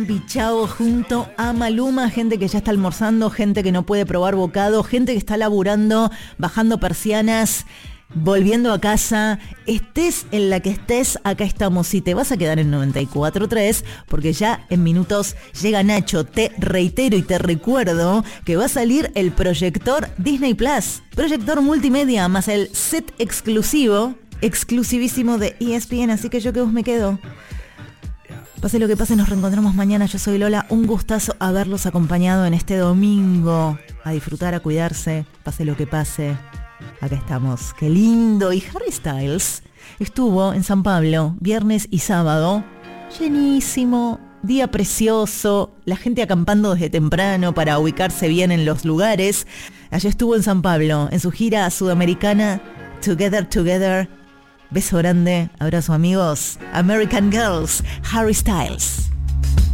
Pichao junto a Maluma, gente que ya está almorzando, gente que no puede probar bocado, gente que está laburando, bajando persianas, volviendo a casa. Estés en la que estés, acá estamos. Si te vas a quedar en 94.3, porque ya en minutos llega Nacho. Te reitero y te recuerdo que va a salir el proyector Disney Plus, proyector multimedia, más el set exclusivísimo de ESPN, así que yo que vos me quedo. Pase lo que pase, nos reencontramos mañana. Yo soy Lola, un gustazo haberlos acompañado en este domingo. A disfrutar, a cuidarse, pase lo que pase. Acá estamos, qué lindo. Y Harry Styles estuvo en San Pablo, viernes y sábado. Llenísimo, día precioso, la gente acampando desde temprano para ubicarse bien en los lugares. Allí estuvo en San Pablo, en su gira sudamericana, Together Together. Beso grande, abrazo amigos. American Girls, Harry Styles.